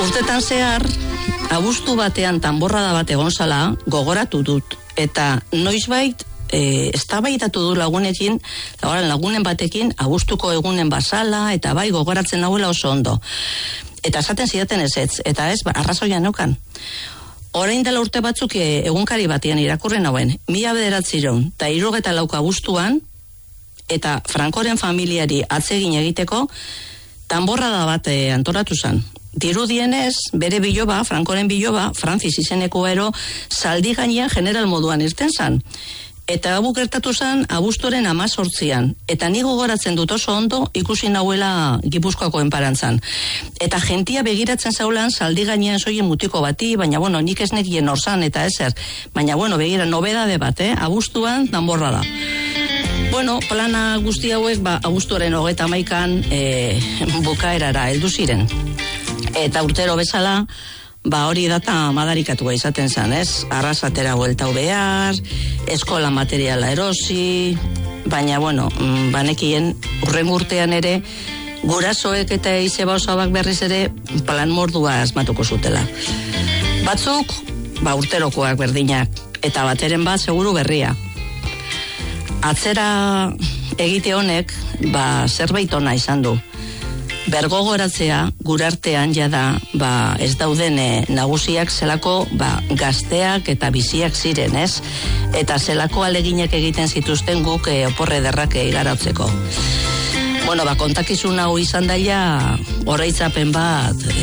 Urtetan zehar, abuztu batean tanborrada bat egon zala gogoratu dut. Eta noizbait, eztabaidatu du lagunekin, lagunen batekin, abuztuko egunen bazala, eta bai gogoratzen nahuela oso ondo. Eta esaten zidaten ezetz, eta ez, arrazoia neukan. Orain dela urte batzuk egunkari batean irakurri nauen, 1974 abuztuan, eta Frankoren familiari atsegin egiteko, tanborrada bat antolatu zen. Dirudienez, bere biloba, Frankoren biloba, Francis izeneko ero, zaldi gainean general moduan irten zen. Eta abu gertatu zen abuztuaren 18an. Eta ni gogoratzen dut oso ondo ikusi nahuela Gipuzkoako enparantzan. Eta jentia begiratzen zaulan zaldi gainean soien mutiko bati, baina nik ez nekien orzan eta ezer. Baina begira, nobedade bat, abuztuan tanborrada. Plana guzti hauek, abuztuaren 31an bukaerara heldu ziren. Eta urtero bezala, hori data madarikatua izaten zen, ez? Arrasatera bueltau behar, eskola materiala erosi, baina, banekien urrengo urtean ere, gurasoek eta izeba osabak berriz ere plan mordua asmatuko zutela. Batzuk, urterokoak berdinak, eta bateren bat seguru berria. Atzera egite honek, zerbait ona izan du. Bergogoratzea, gurartean jada, ez dauden nagusiak zelako, gazteak eta biziak ziren, ez? Eta zelako aleginak egiten zituzten guk oporre derrak igaratzeko. Kontakizun hau izan daia, oroitzapen bat